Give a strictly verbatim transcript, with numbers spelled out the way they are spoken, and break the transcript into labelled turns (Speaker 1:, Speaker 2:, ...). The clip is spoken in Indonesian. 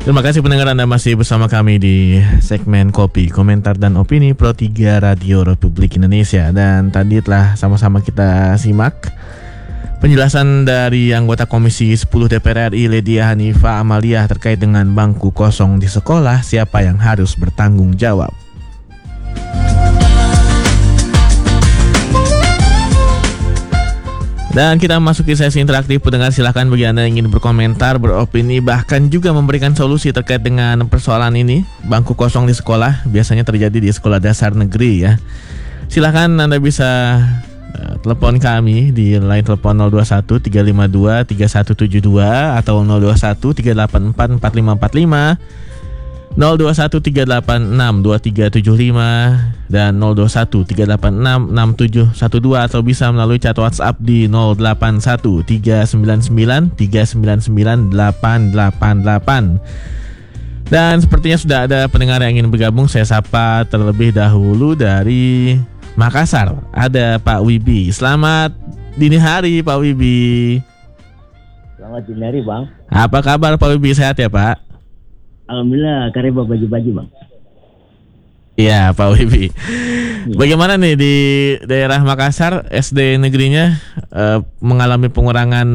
Speaker 1: Terima kasih pendengar, Anda masih bersama kami di segmen Kopi, Komentar dan Opini Pro tiga Radio Republik Indonesia. Dan tadi telah sama-sama kita simak penjelasan dari anggota Komisi sepuluh D P R R I Ledia Hanifah Amaliah terkait dengan bangku kosong di sekolah, siapa yang harus bertanggung jawab. Dan kita masuki sesi interaktif. Pendengar, silahkan bagi Anda yang ingin berkomentar, beropini, bahkan juga memberikan solusi terkait dengan persoalan ini, bangku kosong di sekolah. Biasanya terjadi di sekolah dasar negeri ya. Silahkan Anda bisa uh, telepon kami di line telepon nol dua satu tiga lima dua tiga satu tujuh dua atau nol dua satu tiga delapan empat empat lima empat lima, nol dua satu tiga delapan enam dua tiga tujuh lima dan nol dua satu tiga delapan enam enam tujuh satu dua, atau bisa melalui chat WhatsApp di nol delapan satu tiga sembilan sembilan tiga sembilan sembilan delapan delapan delapan. Dan sepertinya sudah ada pendengar yang ingin bergabung. Saya sapa terlebih dahulu dari Makassar. Ada Pak Wibi. Selamat dini hari Pak Wibi.
Speaker 2: Selamat dini hari Bang.
Speaker 1: Apa kabar Pak Wibi, sehat ya Pak?
Speaker 2: Alhamdulillah, kareba baju-baju Bang.
Speaker 1: Iya Pak Wibi. Bagaimana nih di daerah Makassar, S D negerinya uh, mengalami pengurangan